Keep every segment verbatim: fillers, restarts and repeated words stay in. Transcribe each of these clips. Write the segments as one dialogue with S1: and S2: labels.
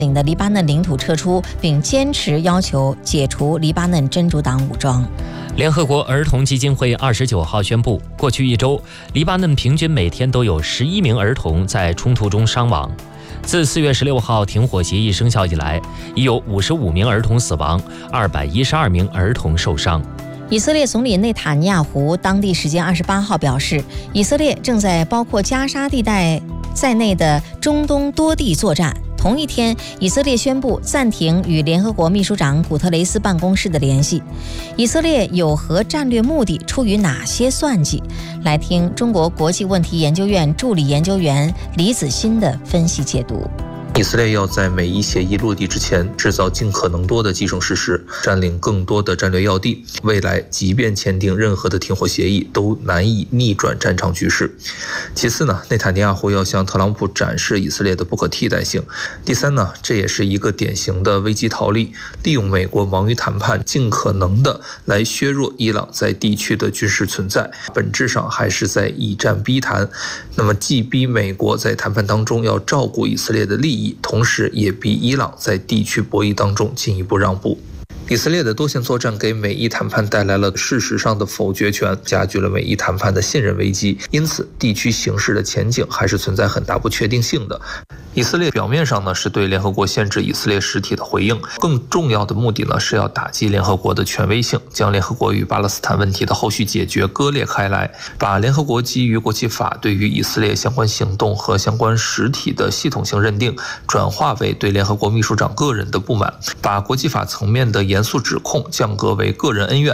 S1: 领的黎巴嫩领土撤出，并坚持要求解除黎巴嫩真主党武装。
S2: 联合国儿童基金会二十九号宣布，过去一周，黎巴嫩平均每天都有十一名儿童在冲突中伤亡。自四月十六号停火协议生效以来，已有五十五名儿童死亡，二百一十二名儿童受伤。
S1: 以色列总理内塔尼亚胡当地时间二十八号表示，以色列正在包括加沙地带在内的中东多地作战。同一天，以色列宣布暂停与联合国秘书长古特雷斯办公室的联系。以色列有何战略目的？出于哪些算计？来听中国国际问题研究院助理研究员李子欣的分析解读。
S3: 以色列要在美伊协议落地之前制造尽可能多的既成事实，占领更多的战略要地，未来即便签订任何的停火协议都难以逆转战场局势。其次呢，内塔尼亚胡要向特朗普展示以色列的不可替代性。第三呢，这也是一个典型的危机逃离，利用美国忙于谈判，尽可能的来削弱伊朗在地区的军事存在，本质上还是在以战逼谈。那么既逼美国在谈判当中要照顾以色列的利益，同时也逼伊朗在地区博弈当中进一步让步。以色列的多线作战给美伊谈判带来了事实上的否决权，加剧了美伊谈判的信任危机，因此地区形势的前景还是存在很大不确定性的。以色列表面上呢是对联合国限制以色列实体的回应，更重要的目的呢是要打击联合国的权威性，将联合国与巴勒斯坦问题的后续解决割裂开来，把联合国基于国际法对于以色列相关行动和相关实体的系统性认定，转化为对联合国秘书长个人的不满，把国际法层面的严肃指控降格为个人恩怨。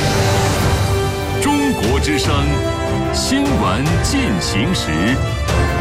S4: 中国之声，新闻进行时。